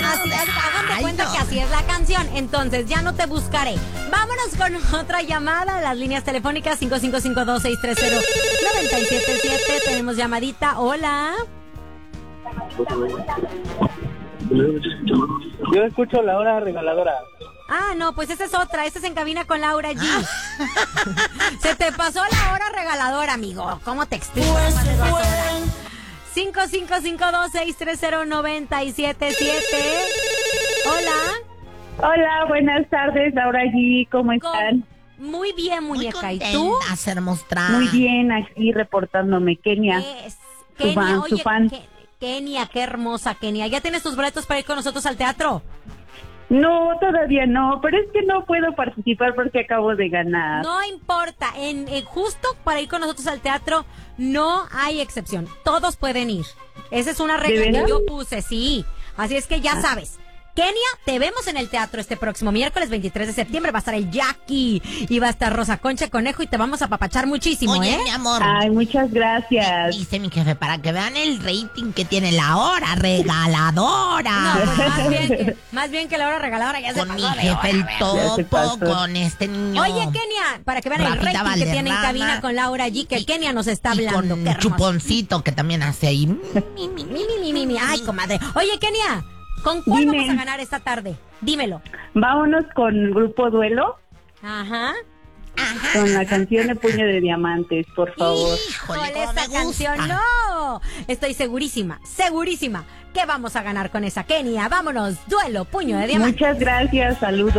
Hagan de cuenta que así es la canción. Entonces, ya no te buscaré. Vámonos con otra llamada. Las líneas telefónicas 5552-630-977. Tenemos llamadita. Hola. Yo escucho la hora regaladora. Ah, no, pues esa es otra. Esta es En Cabina con Laura G. Se te pasó la hora regaladora, amigo. ¿Cómo te explico? 5552-630-977. Hola. Hola, buenas tardes, Laura G. ¿Cómo están? Muy bien, muñeca. Muy ¿Y tú? hermosa. Muy bien, aquí reportándome. Kenia, Kenia, su fan. Kenia, qué hermosa Kenia. ¿Ya tienes tus boletos para ir con nosotros al teatro? No, todavía no, pero es que no puedo participar porque acabo de ganar. No importa, justo para ir con nosotros al teatro no hay excepción, todos pueden ir. Esa es una regla que yo puse, sí. Así es que ya sabes. Kenia, te vemos en el teatro este próximo miércoles 23 de septiembre. Va a estar el Jackie y va a estar Rosa Concha Conejo y te vamos a apapachar muchísimo, Oye, mi amor. Ay, muchas gracias. Dice mi jefe, para que vean el rating que tiene la hora regaladora. No, pues más bien que la hora regaladora ya se con mi pasó de jefe hora, el ¿verdad? topo, con este niño. Oye, Kenia, para que vean el Rafita rating que tiene En Valderrama. Cabina con Laura G, que Kenia nos está Y hablando. con Qué hermoso. Chuponcito que también hace ahí. Mi. Ay, comadre. Oye, Kenia, ¿con cuál Dime. vamos a ganar esta tarde? Dímelo. Vámonos con el grupo Duelo, Ajá. con la canción de Puño de Diamantes, por favor. Híjole, Con cómo esa me canción, gusta. no. Estoy segurísima que vamos a ganar con esa, Kenia. Vámonos, Duelo, Puño de Diamantes. Muchas gracias, saludos.